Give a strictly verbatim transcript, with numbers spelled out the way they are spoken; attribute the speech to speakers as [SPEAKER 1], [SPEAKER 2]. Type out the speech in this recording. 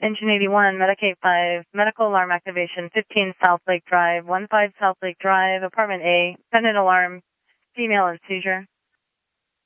[SPEAKER 1] Engine eighty-one, Medicaid five, medical alarm activation, fifteen South Lake Drive, one five South Lake Drive, apartment A, pendant alarm, female and seizure.